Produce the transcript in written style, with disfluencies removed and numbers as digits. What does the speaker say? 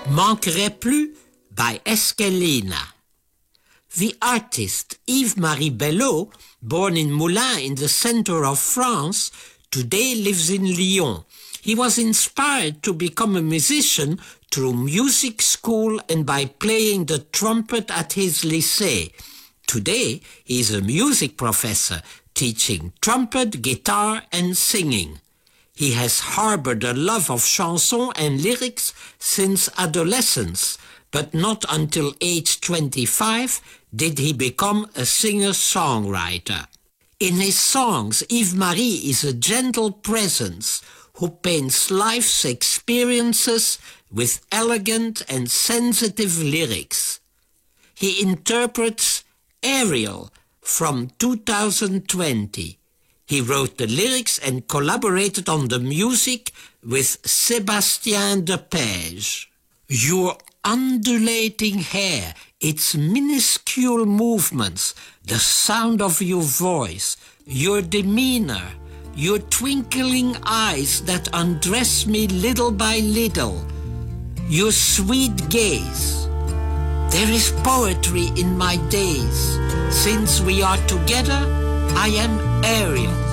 Manquerait plus by Esquelina. The artist Yves-Marie Belleau, born in Moulins in the center of France, today lives in Lyon. He was inspired to become a musician through music school and by playing the trumpet at his lycée. Today, he is a music professor, teaching trumpet, guitar, and singing. He has harbored a love of chanson and lyrics since adolescence, but not until age 25 did he become a singer-songwriter. In his songs, Yves-Marie is a gentle presence who paints life's experiences with elegant and sensitive lyrics. He interprets Ariel from 2020. He wrote the lyrics and collaborated on the music with Sébastien Depage. Your undulating hair, its minuscule movements, the sound of your voice, your demeanor, your twinkling eyes that undress me little by little, your sweet gaze. There is poetry in my days. Since we are together, I am Ariel.